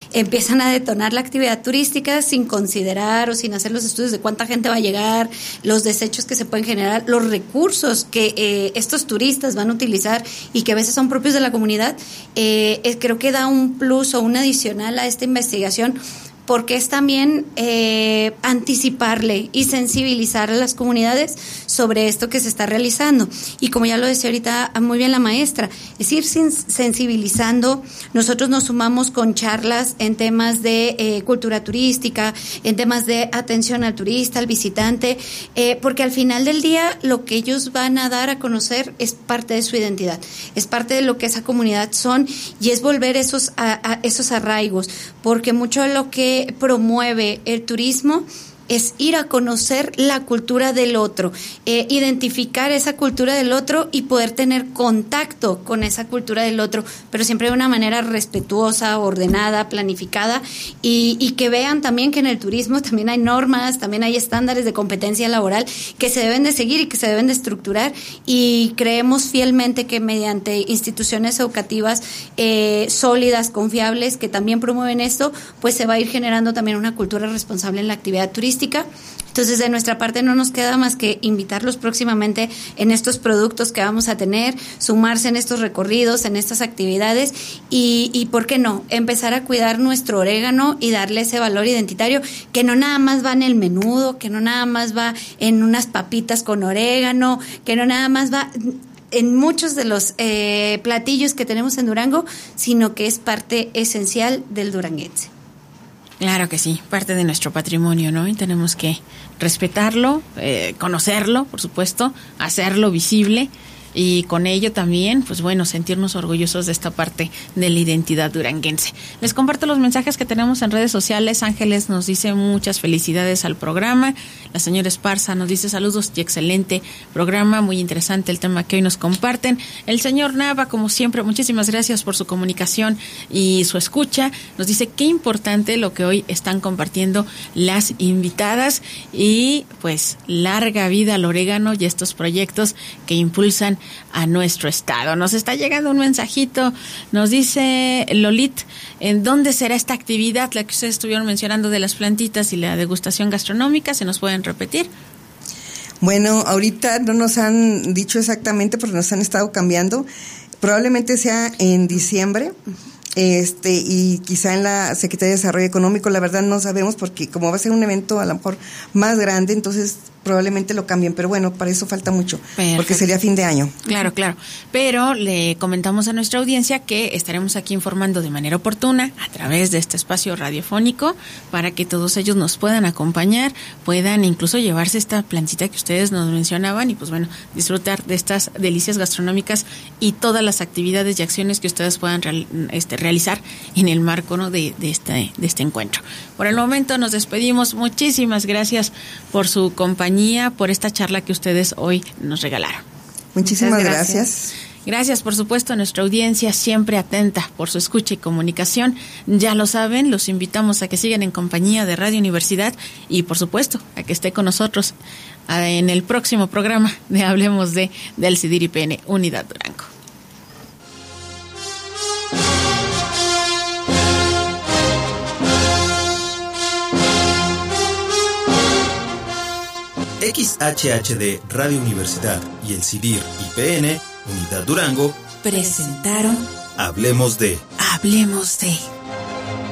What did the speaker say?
empiezan a detonar la actividad turística sin considerar o sin hacer los estudios de cuánta gente va a llegar, los desechos que se pueden generar, los recursos que estos turistas van a utilizar y que a veces son propios de la comunidad. Creo que da un plus o un adicional a esta investigación, porque es también anticiparle y sensibilizar a las comunidades sobre esto que se está realizando. Y como ya lo decía ahorita muy bien la maestra, es ir sensibilizando. Nosotros nos sumamos con charlas en temas de cultura turística, en temas de atención al turista, al visitante, porque al final del día lo que ellos van a dar a conocer es parte de su identidad, es parte de lo que esa comunidad son, y es volver esos arraigos, porque mucho de lo que promueve el turismo es ir a conocer la cultura del otro, identificar esa cultura del otro y poder tener contacto con esa cultura del otro, pero siempre de una manera respetuosa, ordenada, planificada, y que vean también que en el turismo también hay normas, también hay estándares de competencia laboral que se deben de seguir y que se deben de estructurar, y creemos fielmente que mediante instituciones educativas sólidas, confiables, que también promueven esto, pues se va a ir generando también una cultura responsable en la actividad turística. Entonces, de nuestra parte no nos queda más que invitarlos próximamente en estos productos que vamos a tener, sumarse en estos recorridos, en estas actividades, y ¿por qué no? Empezar a cuidar nuestro orégano y darle ese valor identitario, que no nada más va en el menudo, que no nada más va en unas papitas con orégano, que no nada más va en muchos de los platillos que tenemos en Durango, sino que es parte esencial del duranguense. Claro que sí, parte de nuestro patrimonio, ¿no? Y tenemos que respetarlo, conocerlo, por supuesto, hacerlo visible, y con ello también, pues bueno, sentirnos orgullosos de esta parte de la identidad duranguense. Les comparto los mensajes que tenemos en redes sociales. Ángeles nos dice muchas felicidades al programa. La señora Esparza nos dice saludos y excelente programa, muy interesante el tema que hoy nos comparten. El señor Nava, como siempre, muchísimas gracias por su comunicación y su escucha. Nos dice qué importante lo que hoy están compartiendo las invitadas, y pues larga vida al orégano y estos proyectos que impulsan a nuestro estado. Nos está llegando un mensajito, nos dice Lolit, ¿en dónde será esta actividad, la que ustedes estuvieron mencionando de las plantitas y la degustación gastronómica? ¿Se nos pueden repetir? Bueno, ahorita no nos han dicho exactamente porque nos han estado cambiando. Probablemente sea en diciembre. Y quizá en la Secretaría de Desarrollo Económico, la verdad no sabemos, porque como va a ser un evento a lo mejor más grande, entonces probablemente lo cambien, pero bueno, para eso falta mucho. Perfecto. Porque sería fin de año. Claro, pero le comentamos a nuestra audiencia que estaremos aquí informando de manera oportuna a través de este espacio radiofónico, para que todos ellos nos puedan acompañar, puedan incluso llevarse esta plantita que ustedes nos mencionaban, y pues bueno, disfrutar de estas delicias gastronómicas y todas las actividades y acciones que ustedes puedan realizar en el marco, ¿no?, de este encuentro. Por el momento nos despedimos. Muchísimas gracias por su compañía, por esta charla que ustedes hoy nos regalaron. Muchísimas gracias. Gracias, por supuesto, a nuestra audiencia siempre atenta por su escucha y comunicación. Ya lo saben, los invitamos a que sigan en compañía de Radio Universidad, y por supuesto a que esté con nosotros en el próximo programa de Hablemos del CIDIR-IPN Unidad Durango. XHHD Radio Universidad y el CIDIR-IPN Unidad Durango presentaron Hablemos de.